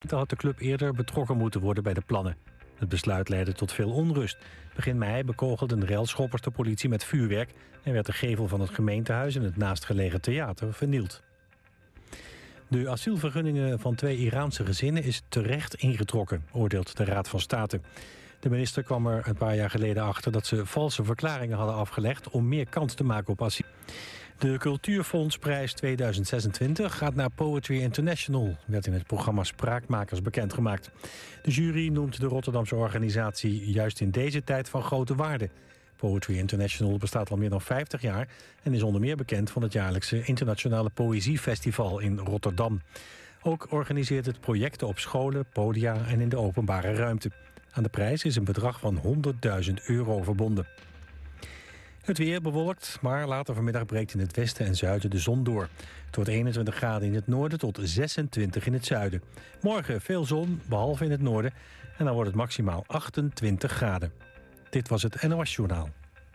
had de club eerder betrokken moeten worden bij de plannen. Het besluit leidde tot veel onrust. Begin mei bekogelden railschoppers de politie met vuurwerk en werd de gevel van het gemeentehuis en het naastgelegen theater vernield. De asielvergunningen van 2 Iraanse gezinnen is terecht ingetrokken, oordeelt de Raad van State. De minister kwam er een paar jaar geleden achter dat ze valse verklaringen hadden afgelegd om meer kans te maken op asiel. De Cultuurfondsprijs 2026 gaat naar Poetry International, werd in het programma Spraakmakers bekendgemaakt. De jury noemt de Rotterdamse organisatie juist in deze tijd van grote waarde. Poetry International bestaat al meer dan 50 jaar en is onder meer bekend van het jaarlijkse Internationale Poëziefestival in Rotterdam. Ook organiseert het projecten op scholen, podia en in de openbare ruimte. Aan de prijs is een bedrag van €100.000 verbonden. Het weer bewolkt, maar later vanmiddag breekt in het westen en zuiden de zon door. Het wordt 21 graden in het noorden tot 26 in het zuiden. Morgen veel zon, behalve in het noorden. En dan wordt het maximaal 28 graden. Dit was het NOS Journaal.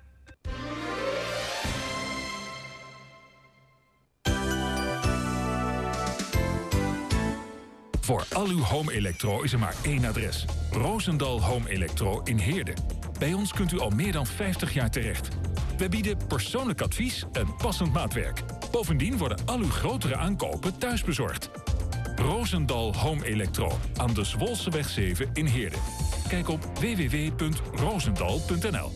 Voor al uw home electro is er maar één adres. Roosendal Home Electro in Heerde. Bij ons kunt u al meer dan 50 jaar terecht. We bieden persoonlijk advies en passend maatwerk. Bovendien worden al uw grotere aankopen thuisbezorgd. Roosendal Home Electro aan de Zwolseweg 7 in Heerde. Kijk op www.roosendal.nl.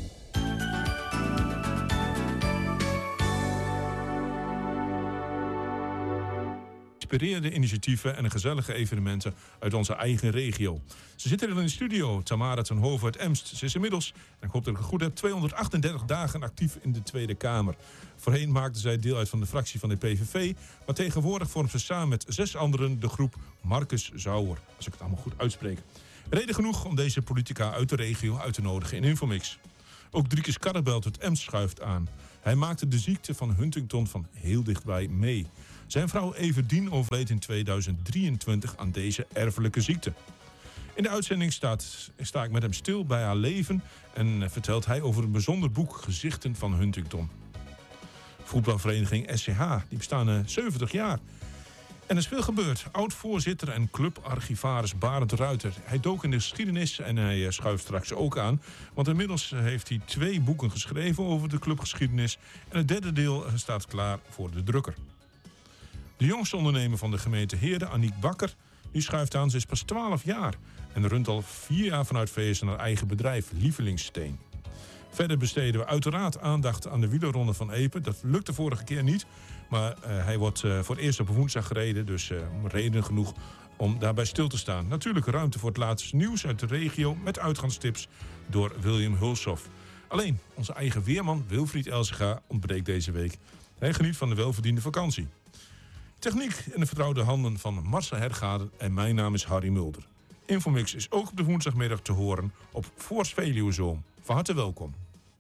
Inspirerende initiatieven en gezellige evenementen uit onze eigen regio. Ze zitten er in de studio, Tamara ten Hove uit Emst. Ze is inmiddels, en ik hoop dat ik het goed heb, 238 dagen actief in de Tweede Kamer. Voorheen maakte zij deel uit van de fractie van de PVV, maar tegenwoordig vormt ze samen met 6 anderen de groep Marcus Zouwer, als ik het allemaal goed uitspreek. Reden genoeg om deze politica uit de regio uit te nodigen in Infomix. Ook Driekes Karrebelt uit Emst schuift aan. Hij maakte de ziekte van Huntington van heel dichtbij mee. Zijn vrouw Everdien overleed in 2023 aan deze erfelijke ziekte. In de uitzending sta ik met hem stil bij haar leven en vertelt hij over een bijzonder boek Gezichten van Huntington. Voetbalvereniging SCH, die bestaan 70 jaar. En er is veel gebeurd. Oud-voorzitter en clubarchivaris Barend Ruiter. Hij dook in de geschiedenis en hij schuift straks ook aan. Want inmiddels heeft hij 2 boeken geschreven over de clubgeschiedenis. En het 3e deel staat klaar voor de drukker. De jongste ondernemer van de gemeente Heerde, Aniek Bakker, die schuift aan. Ze is pas 12 jaar en runt al 4 jaar vanuit Veessen haar eigen bedrijf, Lievelingssteen. Verder besteden we uiteraard aandacht aan de wielerronde van Epe. Dat lukte vorige keer niet, maar hij wordt voor het eerst op woensdag gereden. Dus reden genoeg om daarbij stil te staan. Natuurlijk ruimte voor het laatste nieuws uit de regio met uitgangstips door William Hulshoff. Alleen onze eigen weerman Wilfried Elzega ontbreekt deze week. Hij geniet van de welverdiende vakantie. Techniek in de vertrouwde handen van Marcel Hergade en mijn naam is Harry Mulder. Infomix is ook op de woensdagmiddag te horen op Force Veluwezoom. Van harte welkom.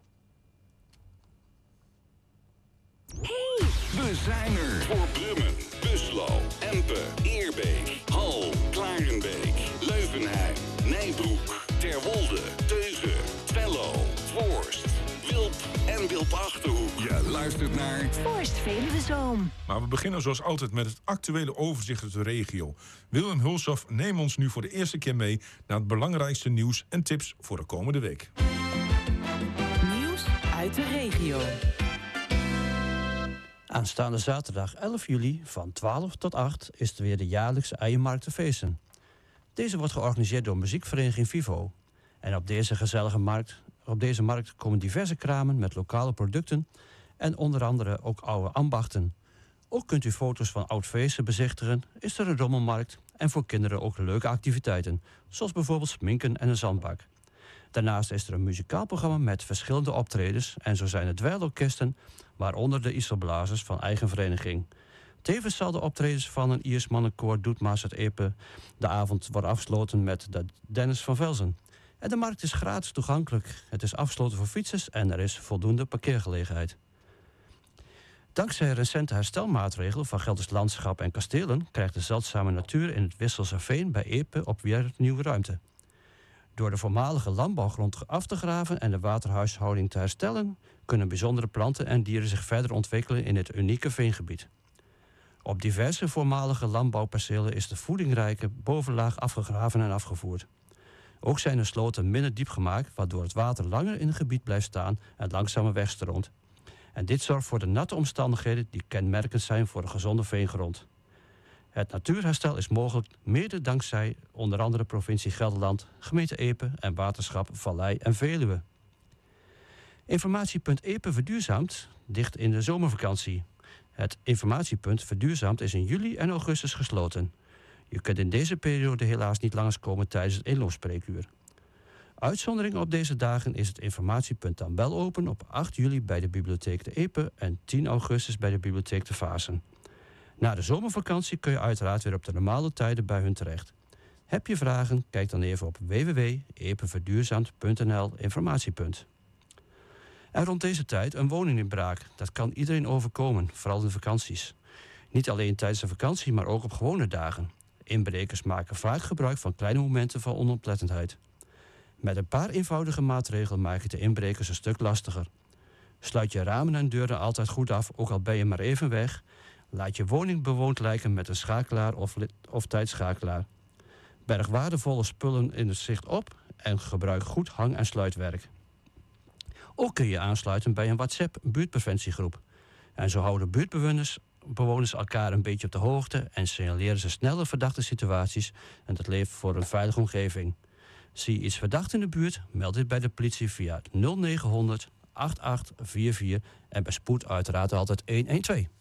Hey! We zijn er voor Brummen, Buslo, Empe, Eerbeek, Hal, Klarenbeek, Leuvenheim, Nijbroek, Terwolde, Teugen, Twello, Voorst, Wilp en Wilp-Achterhoek. Je luistert naar Force Veluwezoom. Maar we beginnen zoals altijd met het actuele overzicht uit de regio. Willem Hulshoff neemt ons nu voor de eerste keer mee naar het belangrijkste nieuws en tips voor de komende week. Nieuws uit de regio. Aanstaande zaterdag 11 juli van 12 tot 8 is er weer de jaarlijkse eiermarkt te Veessen. Deze wordt georganiseerd door muziekvereniging Vivo. En op deze markt komen diverse kramen met lokale producten en onder andere ook oude ambachten. Ook kunt u foto's van Oud-Veessen bezichtigen, is er een rommelmarkt en voor kinderen ook leuke activiteiten, zoals bijvoorbeeld sminken en een zandbak. Daarnaast is er een muzikaal programma met verschillende optredens en zo zijn er dweilorkesten, waaronder de Iselblazers van eigen vereniging. Tevens zal de optredens van een Iers mannenkoor Doetmaas uit Epe de avond worden afgesloten met de Dennis van Velzen. En de markt is gratis toegankelijk. Het is afgesloten voor fietsers en er is voldoende parkeergelegenheid. Dankzij recente herstelmaatregelen van Gelders Landschap en Kastelen krijgt de zeldzame natuur in het Wisselse Veen bij Epe op weer nieuwe ruimte. Door de voormalige landbouwgrond af te graven en de waterhuishouding te herstellen, kunnen bijzondere planten en dieren zich verder ontwikkelen in het unieke veengebied. Op diverse voormalige landbouwpercelen is de voedingrijke bovenlaag afgegraven en afgevoerd. Ook zijn de sloten minder diep gemaakt, waardoor het water langer in het gebied blijft staan en langzamer wegstroomt. En dit zorgt voor de natte omstandigheden die kenmerkend zijn voor een gezonde veengrond. Het natuurherstel is mogelijk mede dankzij onder andere provincie Gelderland, gemeente Epe en waterschap Vallei en Veluwe. Informatiepunt Epe verduurzaamt dicht in de zomervakantie. Het informatiepunt verduurzaamt is in juli en augustus gesloten. Je kunt in deze periode helaas niet langskomen tijdens het inloopspreekuur. Uitzondering op deze dagen is het informatiepunt dan wel open op 8 juli bij de bibliotheek de Epe en 10 augustus bij de bibliotheek de Vaassen. Na de zomervakantie kun je uiteraard weer op de normale tijden bij hun terecht. Heb je vragen? Kijk dan even op www.epeverduurzaamd.nl informatiepunt. En rond deze tijd een woninginbraak. Dat kan iedereen overkomen, vooral in de vakanties. Niet alleen tijdens de vakantie, maar ook op gewone dagen. Inbrekers maken vaak gebruik van kleine momenten van onoplettendheid. Met een paar eenvoudige maatregelen maak je de inbrekers een stuk lastiger. Sluit je ramen en deuren altijd goed af, ook al ben je maar even weg. Laat je woning bewoond lijken met een schakelaar of tijdschakelaar. Berg waardevolle spullen in het zicht op en gebruik goed hang- en sluitwerk. Ook kun je aansluiten bij een WhatsApp-buurtpreventiegroep. En zo houden buurtbewoners elkaar een beetje op de hoogte en signaleren ze snelle verdachte situaties en dat levert voor een veilige omgeving. Zie je iets verdacht in de buurt, meld dit bij de politie via 0900 8844 en bij spoed uiteraard altijd 112.